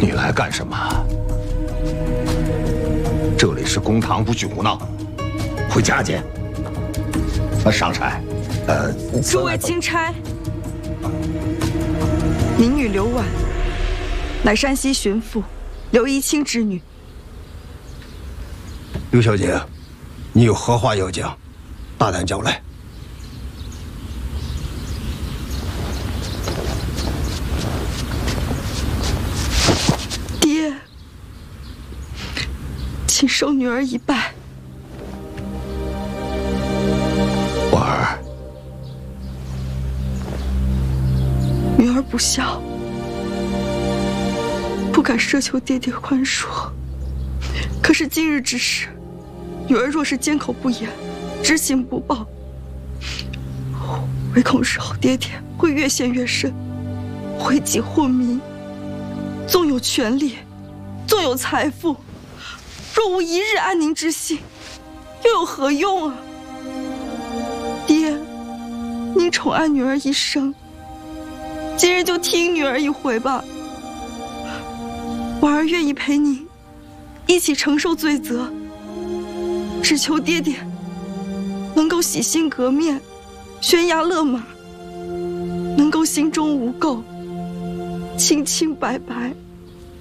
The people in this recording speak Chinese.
你来干什么？这里是公堂，不许胡闹。回家去。上差， 诸位钦差，民女刘婉，乃山西巡抚刘一清之女。 刘小姐，你有何话要讲？大胆讲来。 爹，请受女儿一拜。 婉儿， 女儿不孝，不敢奢求爹爹宽恕。可是今日之事，女儿若是缄口不言，知情不报，唯恐日后爹爹会越陷越深，毁己祸民。纵有权力，纵有财富，若无一日安宁之心，又有何用啊？爹，您宠爱女儿一生，今日就听女儿一回吧。婉儿愿意陪您一起承受罪责，只求爹爹能够洗心革面，悬崖勒马，能够心中无垢，清清白白。